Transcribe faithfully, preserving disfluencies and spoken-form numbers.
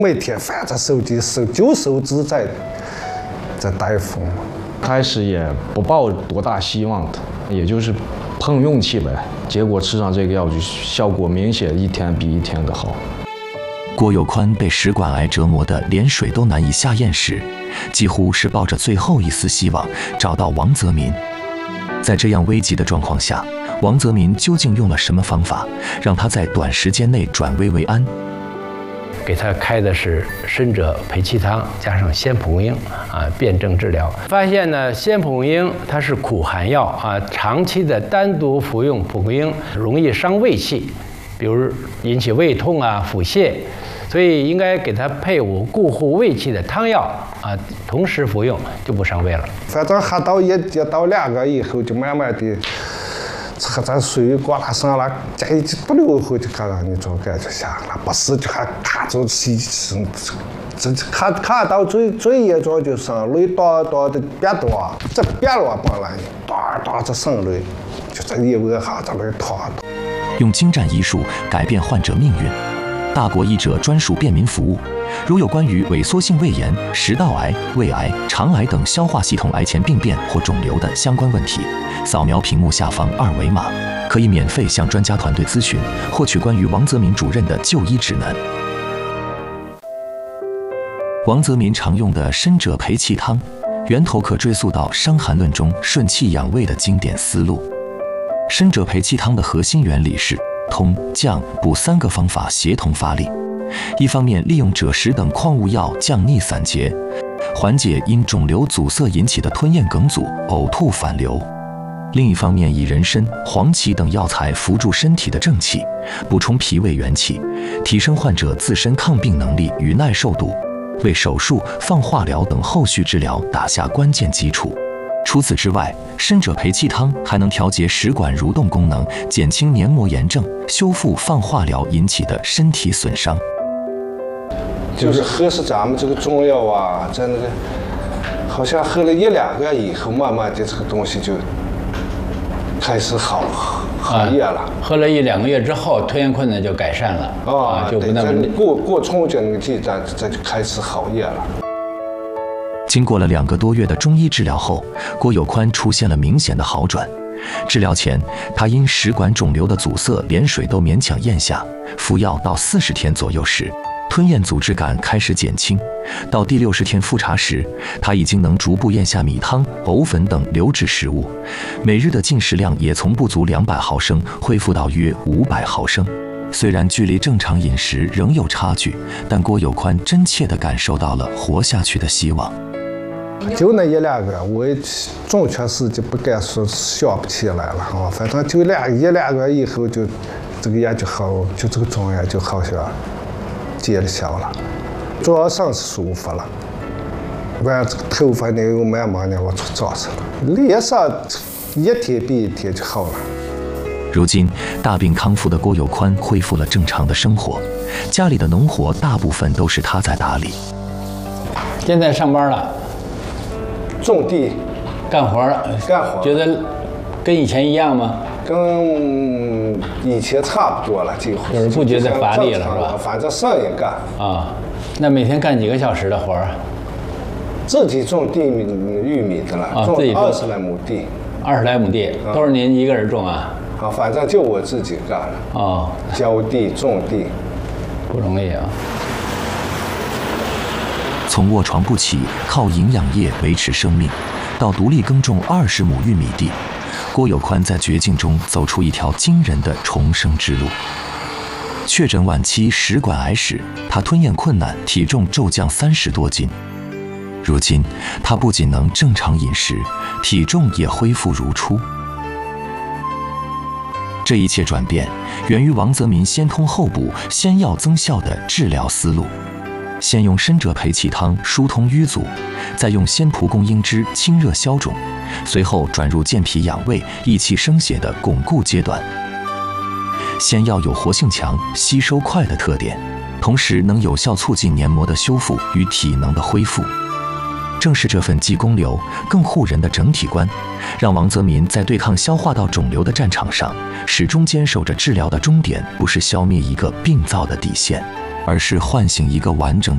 每天翻着手机手就手指在在带风。 开始也不抱多大希望的，也就是碰运气呗。结果吃上这个药就效果明显，一天比一天的好。 郭有宽被食管癌折磨得连水都难以下咽时，几乎是抱着最后一丝希望找到王泽民。在这样危急的状况下，王泽民究竟用了什么方法，让他在短时间内转危为安？ 给他开的是参赭培气汤加上鲜蒲公英啊，辩证治疗。发现呢，鲜蒲公英它是苦寒药啊，长期的单独服用蒲公英容易伤胃气，比如引起胃痛啊、腹泻，所以应该给他配伍固护胃气的汤药啊，同时服用就不伤胃了。 反正还到一也到两个以后，就慢慢的。喝咱水过了上了，这一不溜回去看看你这感觉下了，不是就还看着是是，这看看到最最严重就上泪多多的别多，这别了帮了，多多这上泪，就这一问下这泪拖。 用精湛医术改变患者命运，大国医者专属便民服务。如有关于萎缩性胃炎、食道癌、胃癌、肠癌等消化系统癌前病变或肿瘤的相关问题，扫描屏幕下方二维码，可以免费向专家团队咨询，获取关于王泽民主任的就医指南。王泽民常用的参赭培气汤，源头可追溯到《伤寒论》中顺气养胃的经典思路。参赭培气汤的核心原理是通、降、补三个方法协同发力。一方面利用赭石等矿物药降逆散结，缓解因肿瘤阻塞引起的吞咽梗阻、呕吐反流；另一方面以人参、黄芪等药材扶助身体的正气，补充脾胃元气，提升患者自身抗病能力与耐受度，为手术、放化疗等后续治疗打下关键基础。除此之外，参赭培气汤还能调节食管蠕动功能，减轻黏膜炎症，修复放化疗引起的身体损伤。 就是喝是咱们这个中药啊，在那个好像喝了一两个以后，慢慢的这个东西就开始好好业了、啊。 喝了一两个月之后，吞咽困难就改善了啊， 啊就不那么过过冲这个季，咱这就开始好业了。 经过了两个多月的中医治疗后，郭有宽出现了明显的好转。治疗前，他因食管肿瘤的阻塞，连水都勉强咽下。服药到四十天左右时，吞咽阻滞感开始减轻。到第六十天复查时，他已经能逐步咽下米汤、藕粉等流质食物，每日的进食量也从不足两百毫升恢复到约五百毫升。虽然距离正常饮食仍有差距，但郭有宽真切地感受到了活下去的希望。 就那一两个，我也准确是就不敢说想不起来了啊。反正就两一两个以后就，这个也就好，就这个状态就好像见了效了，主要上是舒服了。完这个头发呢又慢慢的往出长上了，脸上一天比一天就好了。 如今大病康复的郭有宽恢复了正常的生活，家里的农活大部分都是他在打理。 现在上班了。 种地， 干活了， 干活， 觉得跟以前一样吗？ 跟以前差不多了，几乎就是不觉得乏力了，是吧？ 反正上也干啊。那每天干几个小时的活儿？ 自己种地米玉米的了， 啊， 种自己二十来亩地， 二十来亩地，都是您一个人种啊？ 啊，反正就我自己干了。 哦， 浇地、种地， 不容易啊。 从卧床不起，靠营养液维持生命，到独立耕种二十亩玉米地，郭有宽在绝境中走出一条惊人的重生之路。确诊晚期食管癌时，他吞咽困难，体重骤降三十多斤。如今，他不仅能正常饮食，体重也恢复如初。这一切转变源于王泽民先通后补、先药增效的治疗思路。先用参赭培气汤疏通淤阻，再用鲜蒲公英汁清热消肿，随后转入健脾养胃、益气生血的巩固阶段。鲜药有活性强、吸收快的特点，同时能有效促进黏膜的修复与体能的恢复。正是这份既公流更护人的整体观，让王泽民在对抗消化道肿瘤的战场上，始终坚守着治疗的终点不是消灭一个病灶的底线，而是唤醒一个完整的